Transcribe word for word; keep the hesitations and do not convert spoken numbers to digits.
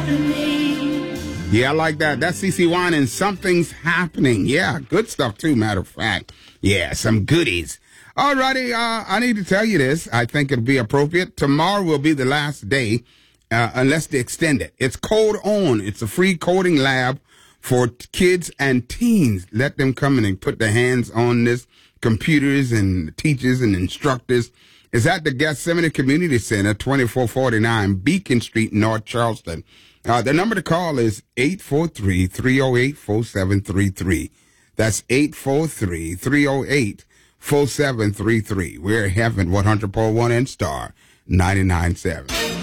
Yeah, I like that. That's C C Wine and Something's Happening. Yeah, good stuff too, matter of fact. Yeah, some goodies. All righty, uh, I need to tell you this. I think it'll be appropriate. Tomorrow will be the last day, uh, unless they extend it. It's Code On. It's a free coding lab for t- kids and teens. Let them come in and put their hands on this, computers and teachers and instructors. It's at the Gethsemane Community Center, twenty-four forty-nine Beacon Street, North Charleston. Uh, the number to call is eight four three, three oh eight, four seven three three. That's eight four three, three oh eight, four seven three three. We're Heaven one hundred point one and Star ninety-nine point seven.